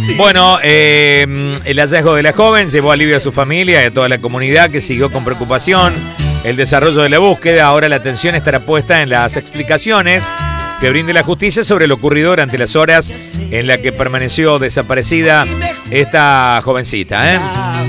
Bueno, el hallazgo de la joven llevó alivio a su familia y a toda la comunidad que siguió con preocupación el desarrollo de la búsqueda. Ahora la atención estará puesta en las explicaciones que brinde la justicia sobre lo ocurrido durante las horas en las que permaneció desaparecida esta jovencita, ¿eh?